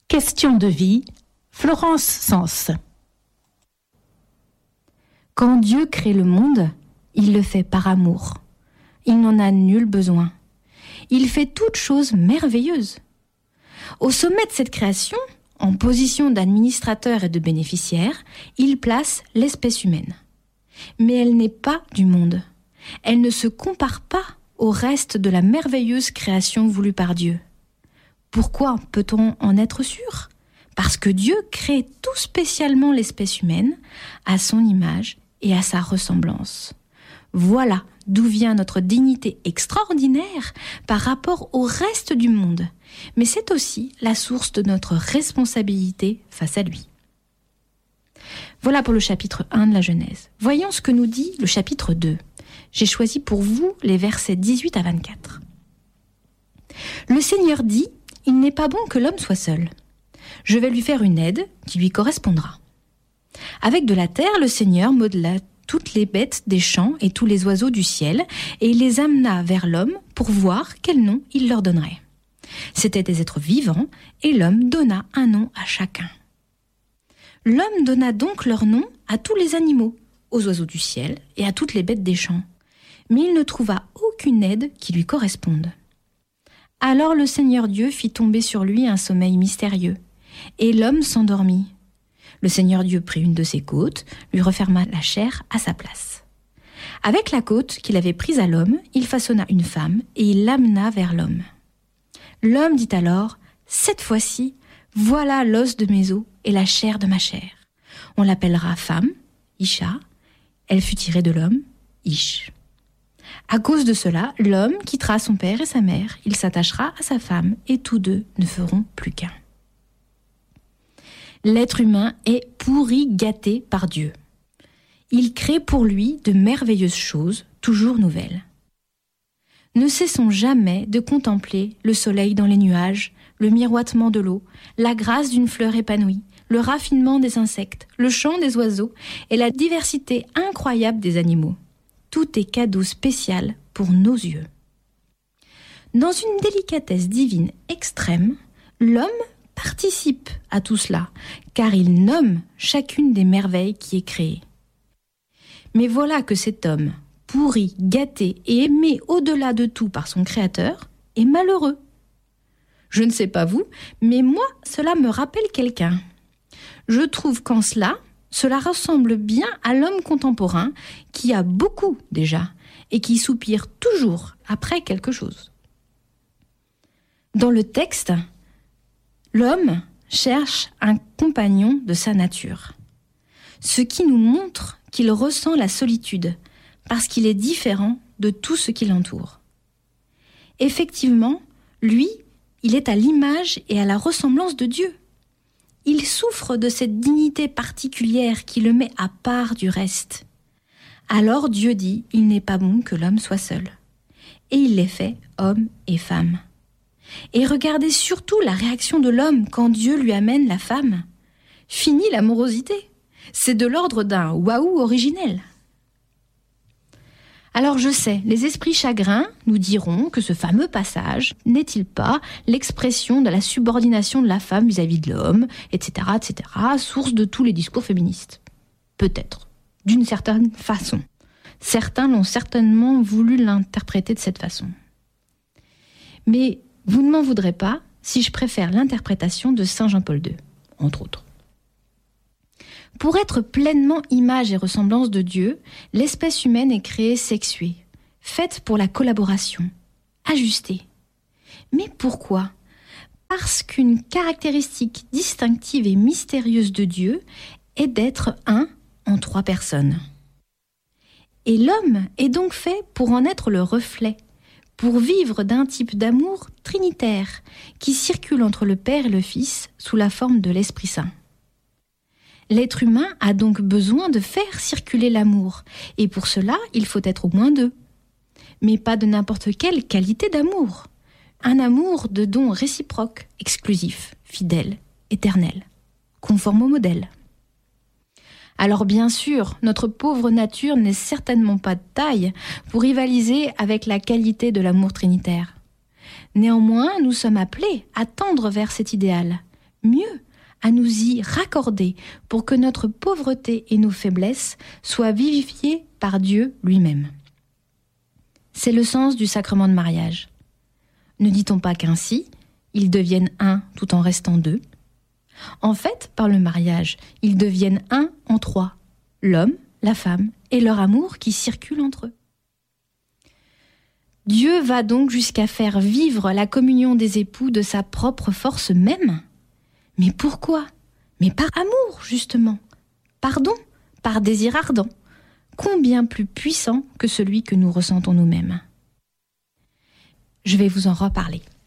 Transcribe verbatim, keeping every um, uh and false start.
Question de vie, Florence Sens. Quand Dieu crée le monde, il le fait par amour. Il n'en a nul besoin. Il fait toutes choses merveilleuses. Au sommet de cette création, en position d'administrateur et de bénéficiaire, il place l'espèce humaine. Mais elle n'est pas du monde. Elle ne se compare pas au reste de la merveilleuse création voulue par Dieu. Pourquoi peut-on en être sûr ? Parce que Dieu crée tout spécialement l'espèce humaine à son image et à sa ressemblance. Voilà d'où vient notre dignité extraordinaire par rapport au reste du monde. Mais c'est aussi la source de notre responsabilité face à lui. Voilà pour le chapitre un de la Genèse. Voyons ce que nous dit le chapitre deux. J'ai choisi pour vous les versets dix-huit à vingt-quatre. Le Seigneur dit: « Il n'est pas bon que l'homme soit seul. Je vais lui faire une aide qui lui correspondra. » Avec de la terre, le Seigneur modela toutes les bêtes des champs et tous les oiseaux du ciel, et il les amena vers l'homme pour voir quel nom il leur donnerait. C'étaient des êtres vivants, et l'homme donna un nom à chacun. L'homme donna donc leur nom à tous les animaux, aux oiseaux du ciel et à toutes les bêtes des champs. Mais il ne trouva aucune aide qui lui corresponde. Alors le Seigneur Dieu fit tomber sur lui un sommeil mystérieux, et l'homme s'endormit. Le Seigneur Dieu prit une de ses côtes, lui referma la chair à sa place. Avec la côte qu'il avait prise à l'homme, il façonna une femme et il l'amena vers l'homme. L'homme dit alors: « Cette fois-ci, voilà l'os de mes os et la chair de ma chair. On l'appellera femme, Isha. Elle fut tirée de l'homme, Ish. » À cause de cela, l'homme quittera son père et sa mère, il s'attachera à sa femme, et tous deux ne feront plus qu'un. L'être humain est pourri gâté par Dieu. Il crée pour lui de merveilleuses choses, toujours nouvelles. Ne cessons jamais de contempler le soleil dans les nuages, le miroitement de l'eau, la grâce d'une fleur épanouie, le raffinement des insectes, le chant des oiseaux et la diversité incroyable des animaux. Tout est cadeau spécial pour nos yeux. Dans une délicatesse divine extrême, l'homme participe à tout cela, car il nomme chacune des merveilles qui est créée. Mais voilà que cet homme, pourri, gâté et aimé au-delà de tout par son Créateur, est malheureux. Je ne sais pas vous, mais moi, cela me rappelle quelqu'un. Je trouve qu'en cela, cela ressemble bien à l'homme contemporain qui a beaucoup déjà et qui soupire toujours après quelque chose. Dans le texte, l'homme cherche un compagnon de sa nature, ce qui nous montre qu'il ressent la solitude parce qu'il est différent de tout ce qui l'entoure. Effectivement, lui, il est à l'image et à la ressemblance de Dieu. Il souffre de cette dignité particulière qui le met à part du reste. Alors Dieu dit, il n'est pas bon que l'homme soit seul. Et il les fait homme et femme. Et regardez surtout la réaction de l'homme quand Dieu lui amène la femme. Fini l'amorosité. C'est de l'ordre d'un waouh originel. Alors je sais, les esprits chagrins nous diront que ce fameux passage n'est-il pas l'expression de la subordination de la femme vis-à-vis de l'homme, et cetera, et cetera, source de tous les discours féministes. Peut-être, d'une certaine façon. Certains l'ont certainement voulu l'interpréter de cette façon. Mais vous ne m'en voudrez pas si je préfère l'interprétation de saint Jean-Paul deux, entre autres. Pour être pleinement image et ressemblance de Dieu, l'espèce humaine est créée sexuée, faite pour la collaboration, ajustée. Mais pourquoi ? Parce qu'une caractéristique distinctive et mystérieuse de Dieu est d'être un en trois personnes. Et l'homme est donc fait pour en être le reflet, pour vivre d'un type d'amour trinitaire qui circule entre le Père et le Fils sous la forme de l'Esprit Saint. L'être humain a donc besoin de faire circuler l'amour, et pour cela, il faut être au moins deux. Mais pas de n'importe quelle qualité d'amour. Un amour de don réciproque, exclusif, fidèle, éternel, conforme au modèle. Alors bien sûr, notre pauvre nature n'est certainement pas de taille pour rivaliser avec la qualité de l'amour trinitaire. Néanmoins, nous sommes appelés à tendre vers cet idéal, mieux, à nous y raccorder pour que notre pauvreté et nos faiblesses soient vivifiées par Dieu lui-même. C'est le sens du sacrement de mariage. Ne dit-on pas qu'ainsi, ils deviennent un tout en restant deux ? En fait, par le mariage, ils deviennent un en trois, l'homme, la femme et leur amour qui circulent entre eux. Dieu va donc jusqu'à faire vivre la communion des époux de sa propre force même. Mais pourquoi ? Mais par amour, justement. Pardon, par désir ardent, combien plus puissant que celui que nous ressentons nous-mêmes. Je vais vous en reparler.